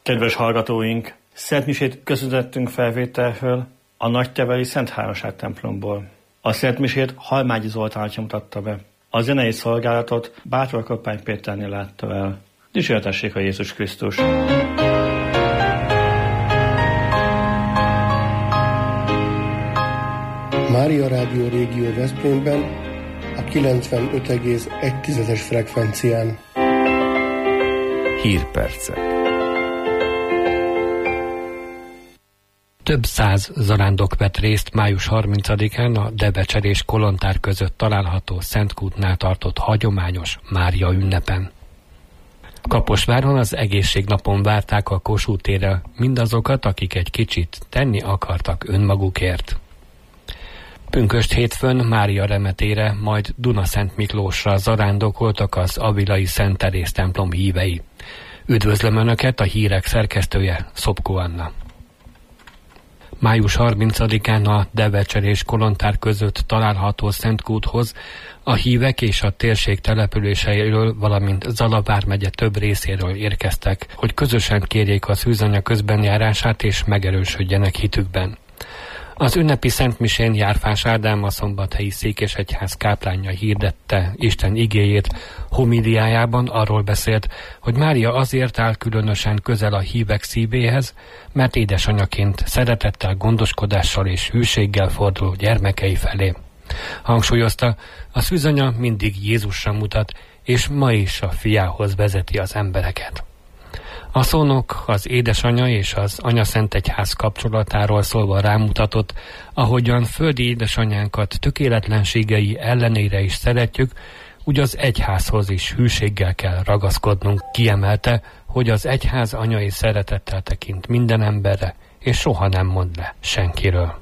Kedves hallgatóink, szentmisét köszöntettünk felvételről a Nagyteveli Szent Háromság templomból. A szentmisét Halmágyi Zoltán atya mutatta be. A zenei szolgálatot Bátor Kappány Péternél látta el. Dicsértessék a Jézus Krisztus! Mária Rádió Régió Veszprémben a 95,1 frekvencián. Hírpercek. Több száz zarándok vett részt május 30-án a Debecser és Kolontár között található Szentkútnál tartott hagyományos Mária ünnepen. Kaposváron az egészségnapon várták a Kossuth térre mindazokat, akik egy kicsit tenni akartak önmagukért. Pünkösd hétfőn Mária remetére, majd Dunaszent Miklósra zarándokoltak az avilai Szent Teréz templom hívei. Üdvözlöm Önöket, a hírek szerkesztője Szopko Anna. Május 30-án a Debecser és Kolontár között található Szentkúthoz a hívek és a térség településeiről, valamint Zala vármegye több részéről érkeztek, hogy közösen kérjék a szűzanya közbenjárását és megerősödjenek hitükben. Az ünnepi szentmisén Járfás Ádám, a Szombathelyi Székesegyház káplánja hirdette Isten igéjét. Homíliájában arról beszélt, hogy Mária azért áll különösen közel a hívek szívéhez, mert édesanyaként szeretettel, gondoskodással és hűséggel fordul gyermekei felé. Hangsúlyozta, a szűzanya mindig Jézusra mutat, és ma is a fiához vezeti az embereket. A szónok az édesanya és az anyaszentegyház kapcsolatáról szólva rámutatott, ahogyan földi édesanyánkat tökéletlenségei ellenére is szeretjük, úgy az egyházhoz is hűséggel kell ragaszkodnunk. Kiemelte, hogy az egyház anyai szeretettel tekint minden emberre, és soha nem mond le senkiről.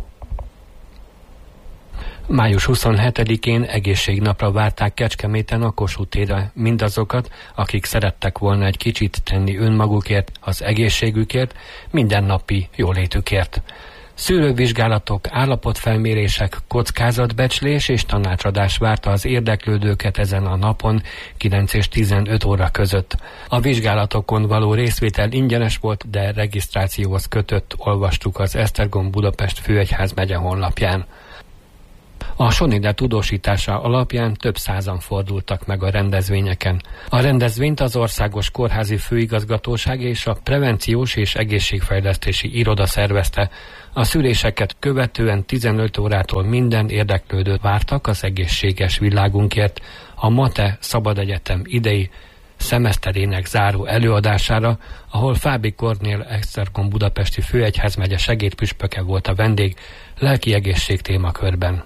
Május 27-én egészségnapra várták Kecskeméten a Kossuth térre mindazokat, akik szerettek volna egy kicsit tenni önmagukért, az egészségükért, mindennapi jólétükért. Szűrővizsgálatok, állapotfelmérések, kockázatbecslés és tanácsadás várta az érdeklődőket ezen a napon 9 és 15 óra között. A vizsgálatokon való részvétel ingyenes volt, de regisztrációhoz kötött, olvastuk az Esztergom Budapest Főegyházmegye honlapján. A Sonide tudósítása alapján több százan fordultak meg a rendezvényeken. A rendezvényt az Országos Kórházi Főigazgatóság és a Prevenciós és Egészségfejlesztési Iroda szervezte. A szüléseket követően 15 órától minden érdeklődőt vártak az egészséges világunkért a MATE Szabad Egyetem idei szemeszterének záró előadására, ahol Fábri Kornél Esztergom Budapesti Főegyházmegye segédpüspöke volt a vendég lelki egészség témakörben.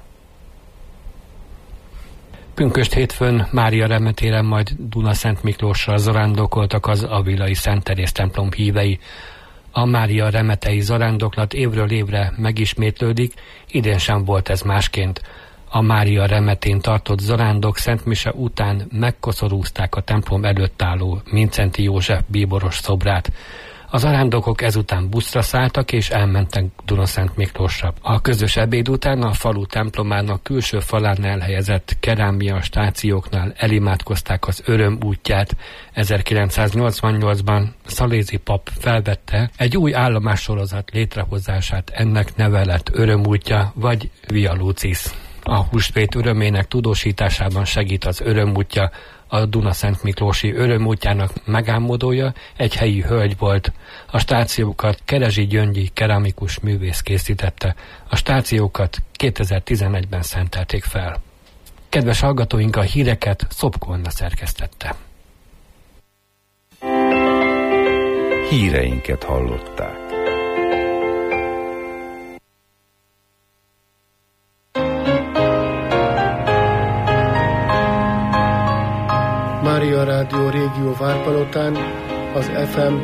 Pünkösd hétfőn Mária remetére, majd Dunaszent Miklósra zarándokoltak az avilai Szent Teréz templom hívei. A Mária remetei zarándoklat évről évre megismétlődik, idén sem volt ez másként. A Mária remetén tartott zarándok szentmise után megkoszorúzták a templom előtt álló Mindszenty József bíboros szobrát. A zarándokok ezután buszra szálltak és elmentek Dunaszent Miklósra. A közös ebéd után a falu templomának külső falán elhelyezett kerámia stációknál elimádkozták az öröm útját. 1988-ban Szalézi pap felvette egy új állomássorozat létrehozását, ennek neve lett Öröm útja vagy Via Lucis. A húsvét örömének tudósításában segít az Öröm útja. A Dunaszent Miklósi Öröm útjának megálmodója egy helyi hölgy volt. A stációkat Kerezsi Gyöngyi keramikus művész készítette. A stációkat 2011-ben szentelték fel. Kedves hallgatóink, a híreket Szopko Anna szerkesztette. Híreinket hallották. Mária Rádió Régió Várpalotán az FM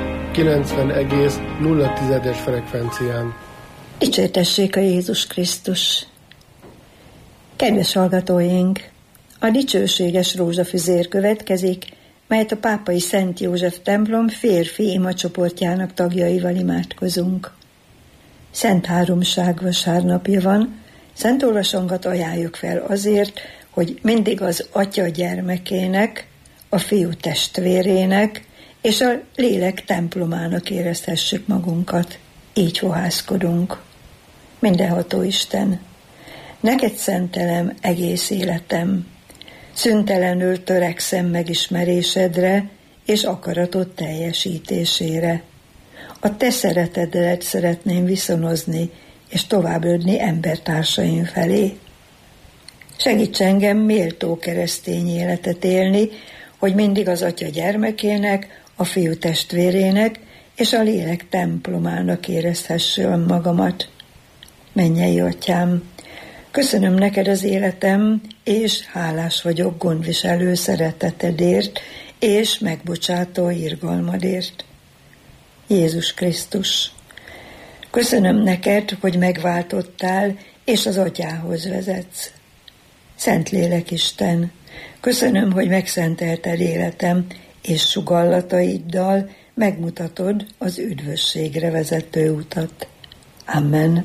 90,0 frekvencián. Dicsértessék a Jézus Krisztus! Kedves hallgatóink! A dicsőséges rózsafüzér következik, melyet a pápai Szent József templom férfi imacsoportjának tagjaival imádkozunk. Szent Háromság vasárnapja van, szent olvasónkat ajánljuk fel azért, hogy mindig az atya gyermekének, a fiú testvérének és a lélek templomának érezhessük magunkat. Így fohászkodunk. Mindenható Isten, neked szentelem egész életem, szüntelenül törekszem megismerésedre és akaratod teljesítésére. A te szeretedet szeretném viszonozni és továbbadni embertársaim felé. Segíts engem méltó keresztény életet élni, hogy mindig az Atya gyermekének, a Fiú testvérének és a lélek templomának érezhessem magamat. Mennyei Atyám, köszönöm neked az életem, és hálás vagyok gondviselő szeretetedért és megbocsátó irgalmadért. Jézus Krisztus, köszönöm neked, hogy megváltottál, és az Atyához vezetsz. Szentlélek Isten, köszönöm, hogy megszentelted életem, és sugallataiddal megmutatod az üdvösségre vezető utat. Amen.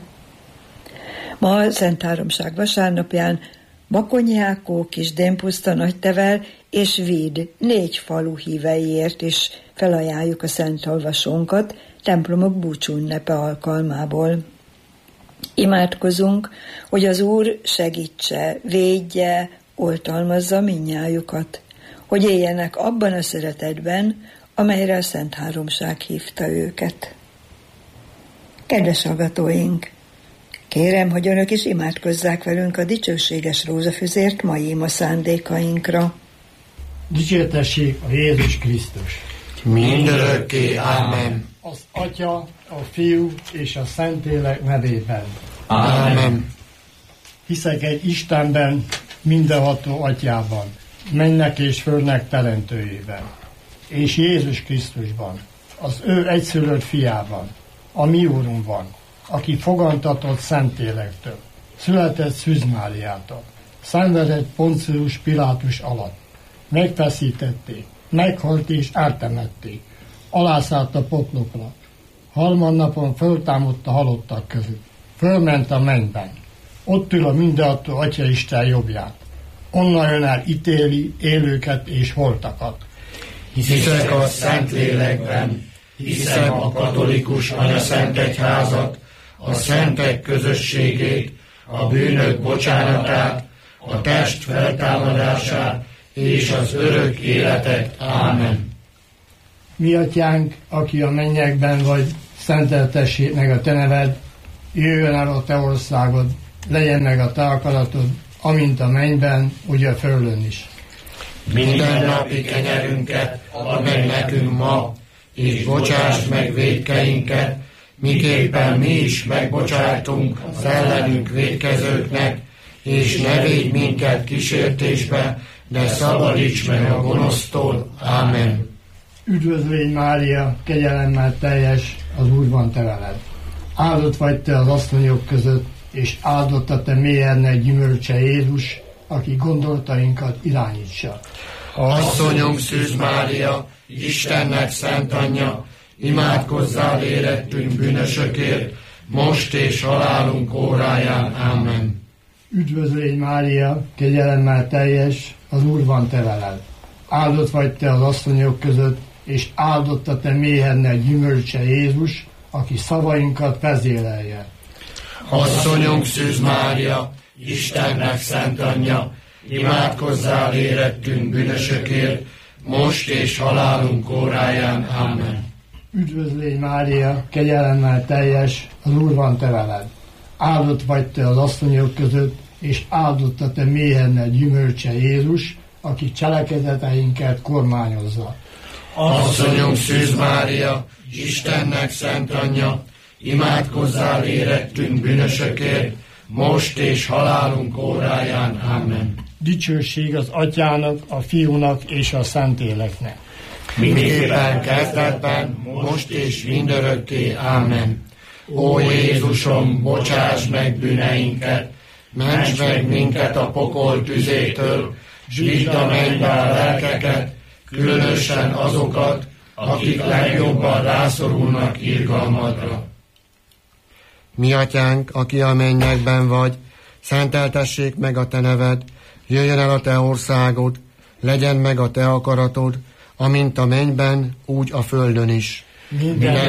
Ma Szent Háromság vasárnapján Bakonyi Ákó, Kisdémpuszta Nagytevel és Víd 4 falu híveiért is felajánljuk a szent olvasónkat templomok búcsúünnepe alkalmából. Imádkozunk, hogy az Úr segítse, védje, oltalmazza mindnyájukat, hogy éljenek abban a szeretetben, amelyre a Szent Háromság hívta őket. Kedves hallgatóink! Kérem, hogy önök is imádkozzák velünk a dicsőséges rózsafüzért mai ima szándékainkra. Dicsértessék a Jézus Krisztus! Mindörökké, ámen. Az Atya, a Fiú és a Szentlélek nevében. Ámen. Hiszek egy Istenben, mindenható Atyában, mennek és földnek teremtőjében, és Jézus Krisztusban, az ő egyszülött fiában, a mi Úrunkban, aki fogantatott Szentlélektől, született Szűz Máriától, szenvedett Poncius Pilátus alatt, megfeszítették, meghalt és eltemették, alászállt a poklokra, harmadnapon föltámadt a halottak között, fölment a mennyben, ott ül a mindenható Atyaisten jobbján, onnan jön el ítéli élőket és holtakat. Hiszek a Szentlélekben, hiszem a katolikus anyaszentegyházat, a szentek közösségét, a bűnök bocsánatát, a test feltámadását és az örök életet. Ámen. Mi Atyánk, aki a mennyekben vagy, szenteltessék meg a te neved, jöjjön el a te országod, legyen meg a te akaratod, amint a mennyben, úgy a földön is. Minden napi kenyerünket add meg nekünk ma, és bocsáss meg vétkeinket, miképpen mi is megbocsájtunk az ellenünk vétkezőknek, és ne védj minket kísértésbe, de szabadíts meg a gonosztól. Ámen. Üdvözlégy Mária, kegyelemmel teljes, az Úr van te veled. Áldott vagy te az asszonyok között, és áldott a te mélyednek gyümölcse Jézus, aki gondolatainkat irányítsa. Asszonyunk Szűz Mária, Istennek szent anyja, imádkozzál érettünk bűnösökért, most és halálunk óráján. Amen. Üdvözlégy Mária, kegyelemmel teljes, az Úr van te veled. Áldott vagy te az asszonyok között, és áldott a te mélyednek gyümölcse Jézus, aki szavainkat vezérelje. Asszonyunk Szűz Mária, Istennek szent anyja, imádkozzál érettünk bűnösökért, most és halálunk óráján. Amen. Üdvözlégy Mária, kegyelemmel teljes, az Úr van te veled. Áldott vagy te az asszonyok között, és áldott a te mélyednek gyümölcse Jézus, aki cselekedeteinket kormányozza. Asszonyunk Szűz Mária, Istennek szent anyja, imádkozzál érettünk bűnösökért, most és halálunk óráján. Amen. Dicsőség az Atyának, a Fiúnak és a Szentléleknek. Miképpen kezdetben, most és mindörökké. Ámen. Ó Jézusom, bocsáss meg bűneinket, ments meg minket a pokol tüzétől, s vidd a mennybe a lelkeket, különösen azokat, akik legjobban rászorulnak irgalmadra. Mi Atyánk, aki a mennyekben vagy, szenteltessék meg a te neved, jöjjön el a te országod, legyen meg a te akaratod, amint a mennyben, úgy a földön is. Minden